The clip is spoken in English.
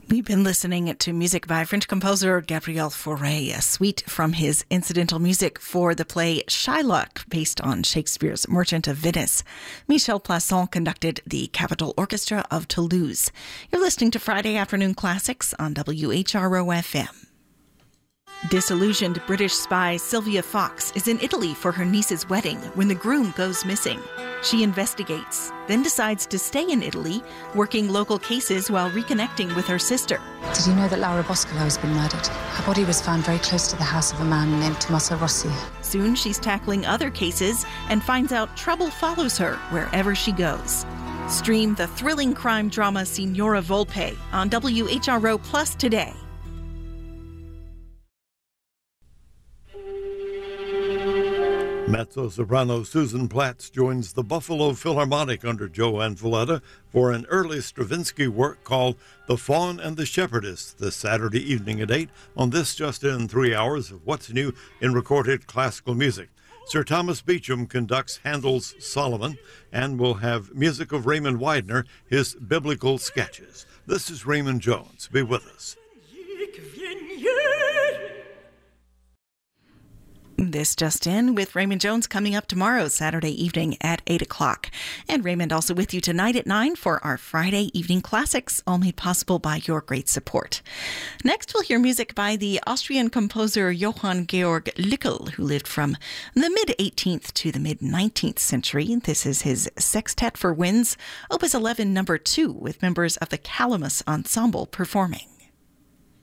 We've been listening to music by French composer Gabriel Fauré, a suite from his incidental music for the play Shylock, based on Shakespeare's Merchant of Venice. Michel Plasson conducted the Capitol Orchestra of Toulouse. You're listening to Friday Afternoon Classics on WHRO-FM. Disillusioned British spy Sylvia Fox is in Italy for her niece's wedding when the groom goes missing. She investigates, then decides to stay in Italy, working local cases while reconnecting with her sister. Did you know that Laura Boscolo has been murdered? Her body was found very close to the house of a man named Tommaso Rossi. Soon she's tackling other cases and finds out trouble follows her wherever she goes. Stream the thrilling crime drama Signora Volpe on WHRO Plus today. Mezzo-soprano Susan Platts joins the Buffalo Philharmonic under Joanne Valletta for an early Stravinsky work called The Faun and the Shepherdess this Saturday evening at 8 on This Just In 3 hours of what's new in recorded classical music. Sir Thomas Beecham conducts Handel's Solomon and will have music of Raymond Widener, his biblical sketches. This is Raymond Jones. Be with us. This Just In with Raymond Jones coming up tomorrow, Saturday evening at 8 o'clock. And Raymond also with you tonight at 9 for our Friday evening classics, all made possible by your great support. Next, we'll hear music by the Austrian composer Johann Georg Lückel, who lived from the mid-18th to the mid-19th century. This is his Sextet for Winds, Opus 11, number 2, with members of the Calamus Ensemble performing.